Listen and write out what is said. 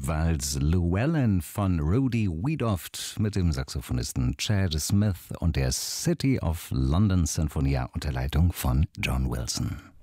Wals Llewellyn von Rudy Wiedoeft mit dem Saxophonisten Chad Smith und der City of London Sinfonia unter Leitung von John Wilson.